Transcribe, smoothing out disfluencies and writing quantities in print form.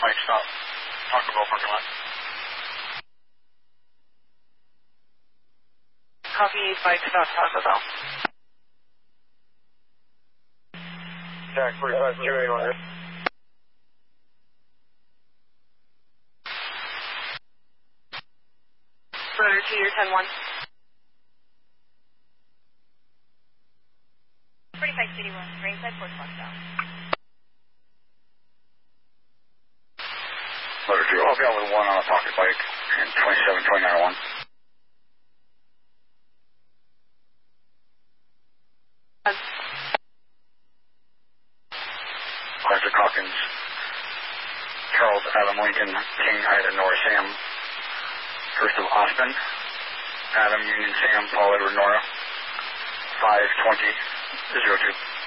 Mike, stop. Taco Bell parking lot. Copy, Mike, stop Taco Bell. Jack 45, 2800. Rotor 2, you're 10-1. 45 City 1, ringside 4 o'clock down. Motor 2, I'll be on with 1 on a pocket bike and 27, 2901. Arthur Calkins, Charles Adam Lincoln, King Ida Nora Sam, First of Austin, Adam Union Sam, Paul Edward Nora, 520, 02.